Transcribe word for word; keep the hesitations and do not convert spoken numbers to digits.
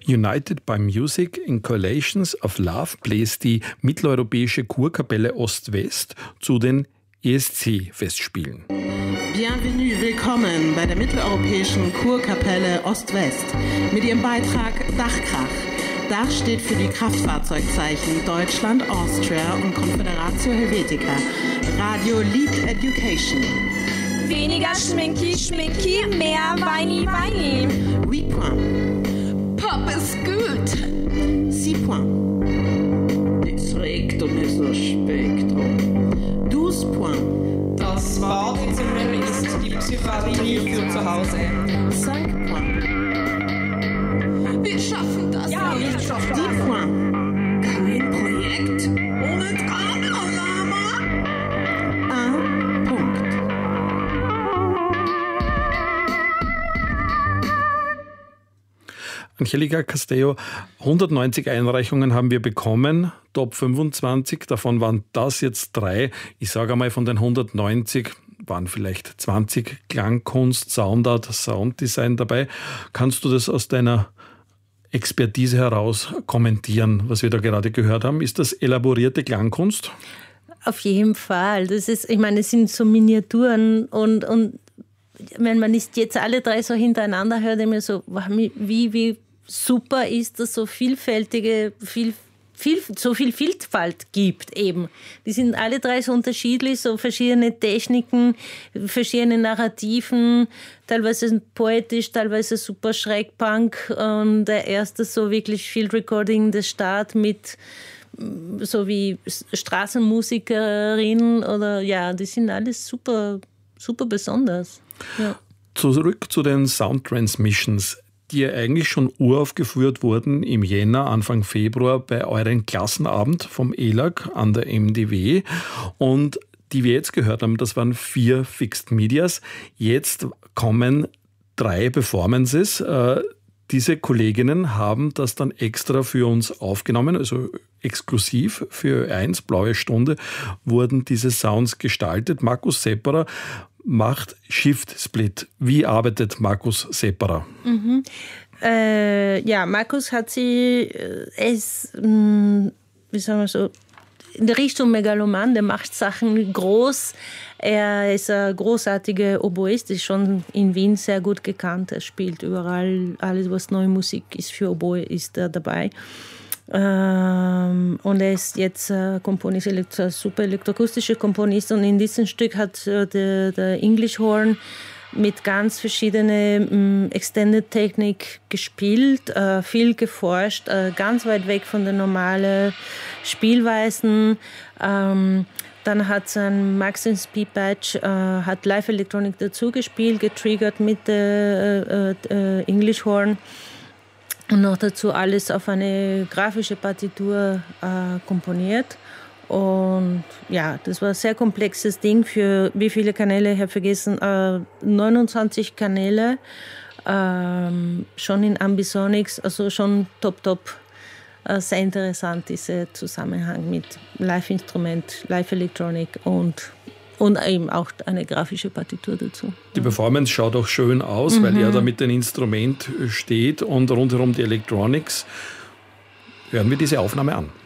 United by Music in Coalitions of Love bläst die mitteleuropäische Kurkapelle Ost-West zu den E S C-Festspielen. Bienvenue, willkommen bei der mitteleuropäischen Kurkapelle Ost-West mit ihrem Beitrag Dachkrach. Dach steht für die Kraftfahrzeugzeichen Deutschland, Austria und Confederatio Helvetica. Radio Lead Education. Weniger Schminki, Schminki, mehr Weini, Weini. huit points. Pop ist gut. six points. Das Rektum ist ein Spektrum. douze points. Das Wartezimmer ist die Psychiatrie für zu Hause. cinq points. Wir schaffen das. Ja, wir schaffen das. dix points. Kein Projekt ohne Drama. un Punkt. Angelica Castello, hundertneunzig Einreichungen haben wir bekommen, Top fünfundzwanzig, davon waren das jetzt drei. Ich sage einmal, von den hundertneunzig waren vielleicht zwanzig Klangkunst, Soundart, Sounddesign dabei. Kannst du das aus deiner Expertise heraus kommentieren, was wir da gerade gehört haben? Ist das elaborierte Klangkunst? Auf jeden Fall. Das ist, ich meine, es sind so Miniaturen und, und wenn man ist jetzt alle drei so hintereinander hört, immer so, wie, wie super ist, dass so vielfältige, viel, viel, so viel Vielfalt gibt eben. Die sind alle drei so unterschiedlich, so verschiedene Techniken, verschiedene Narrativen, teilweise poetisch, teilweise super Schrägpunk. Und der erste so wirklich Field Recording des Start mit so wie Straßenmusikerin oder ja, die sind alles super, super besonders. Ja. Zurück zu den Sound Transmissions, die ja eigentlich schon uraufgeführt wurden im Jänner, Anfang Februar bei euren Klassenabend vom E L A G an der M D W. Und die wir jetzt gehört haben, das waren vier Fixed Medias. Jetzt kommen drei Performances. Diese Kolleginnen haben das dann extra für uns aufgenommen, also exklusiv für eins, Blaue Stunde, wurden diese Sounds gestaltet. Markus Sepperer macht Shift Split. Wie arbeitet Markus Sepperer? Mhm. Äh, ja, Markus hat sie, er ist, mh, wie sagen wir so, in der Richtung Megaloman, der macht Sachen groß. Er ist ein großartiger Oboist, ist schon in Wien sehr gut gekannt. Er spielt überall, alles was neue Musik ist für Oboe, ist er dabei. Ähm, und er ist jetzt äh, Komponist, Elektro, super elektroakustischer Komponist. Und in diesem Stück hat äh, der, der English Horn mit ganz verschiedenen äh, Extended Technik gespielt, äh, viel geforscht, äh, ganz weit weg von den normalen Spielweisen. Ähm, dann hat sein Maxim Speedbatch äh, hat Live Electronic dazu gespielt, getriggert mit der äh, äh, English Horn. Und noch dazu alles auf eine grafische Partitur äh, komponiert. Und ja, das war ein sehr komplexes Ding für wie viele Kanäle, ich habe vergessen, äh, neunundzwanzig Kanäle, ähm, schon in Ambisonics, also schon top, top. Äh, sehr interessant, dieser Zusammenhang mit Live-Instrument, Live-Electronic und Und eben auch eine grafische Partitur dazu. Die Performance schaut auch schön aus, mhm. weil er da mit dem Instrument steht und rundherum die Electronics. Hören wir diese Aufnahme an.